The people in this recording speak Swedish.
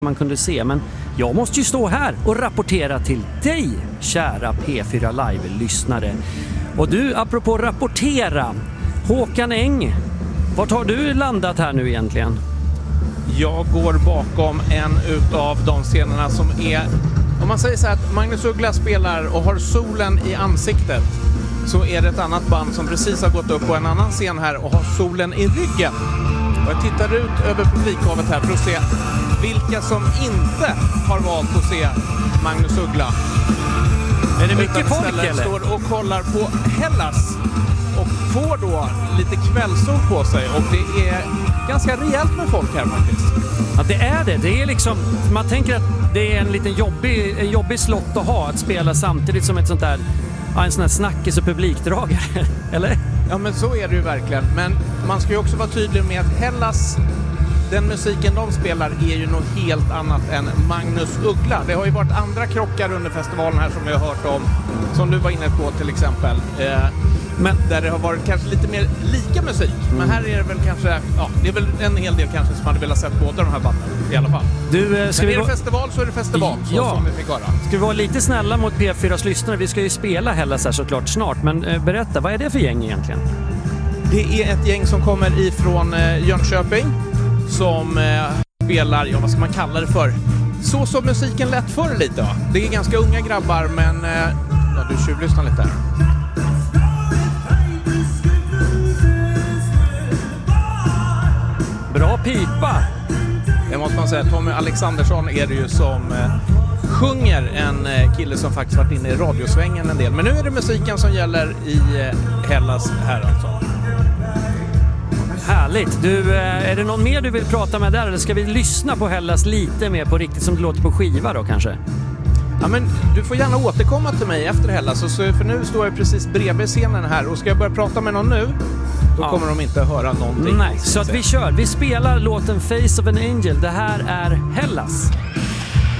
man kunde se, men jag måste ju stå här och rapportera till dig, kära P4 Live-lyssnare. Och du, apropå rapportera, Håkan Eng, vart har du landat här nu egentligen? Jag går bakom en utav de scenerna som är, om man säger så här att Magnus Uggla spelar och har solen i ansiktet, så är det ett annat band som precis har gått upp på en annan scen här och har solen i ryggen. Och jag tittar ut över publikhavet här för att se vilka som inte har valt att se Magnus Uggla. Är det mycket folk eller? Står och kollar på Hellas och får då lite kvällssol på sig, och det är ganska rejält med folk här faktiskt. Ja, det är det. Det är liksom, man tänker att det är en liten jobbig slott att ha, att spela samtidigt som ett sånt där, en sån här snackis och publikdragare, eller? Ja, men så är det ju verkligen. Men man ska ju också vara tydlig med att Hellas, den musiken de spelar är ju något helt annat än Magnus Uggla. Det har ju varit andra krockar under festivalen här som vi har hört om, som du var inne på till exempel. Men där det har varit kanske lite mer lika musik. Men här är det väl kanske, ja, det är väl en hel del kanske som hade velat sett båda de här banden i alla fall. Ska men är det festival så är det festival, så som vi fick höra. Ska vi vara lite snälla mot P4s lyssnare? Vi ska ju spela Hellas här såklart snart, men berätta, vad är det för gäng egentligen? Det är ett gäng som kommer ifrån Jönköping som spelar, ja vad ska man kalla det för? Så som musiken lät förr lite, va? Det är ganska unga grabbar, men ja, du tjuvlyssnar lite här. Bra pipa! Det måste man säga. Tommy Alexandersson är det ju som sjunger, en kille som faktiskt varit inne i radiosvängen en del. Men nu är det musiken som gäller i Hellas här alltså. Härligt! Du, är det någon mer du vill prata med där, eller ska vi lyssna på Hellas lite mer på riktigt som det låter på skiva då kanske? Ja, men du får gärna återkomma till mig efter Hellas, för nu står jag precis bredvid scenen här, och ska jag börja prata med någon nu, då kommer de inte höra någonting. Nej, så att vi kör. Vi spelar låten Face of an Angel. Det här är Hellas.